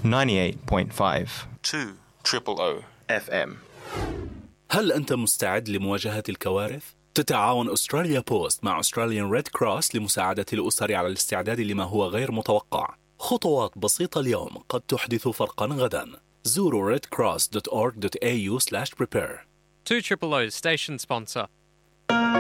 98.5 2 FM. هل أنت مستعد لمواجهة الكوارث؟ تتعاون أستراليا بوست مع أستراليان ريد كروس لمساعدة الأسر على الاستعداد لما هو غير متوقع. خطوات بسيطة اليوم قد تحدث فرقا غدا. زوروا redcross.org.au/prepare. 2 station sponsor.